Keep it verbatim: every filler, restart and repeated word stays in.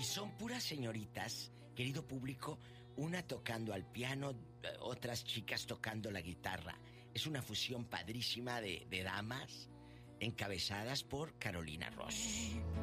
son puras señoritas, querido público, una tocando al piano, otras chicas tocando la guitarra. Es una fusión padrísima de, de damas encabezadas por Carolina Ross.